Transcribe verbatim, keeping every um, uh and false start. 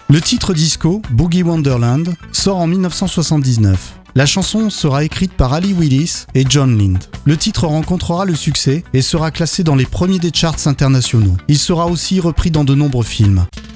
Le titre disco, Boogie Wonderland, sort en dix-neuf cent soixante-dix-neuf. La chanson sera écrite par Ali Willis et John Lind. Le titre rencontrera le succès et sera classé dans les premiers des charts internationaux. Il sera aussi repris dans de nombreux films.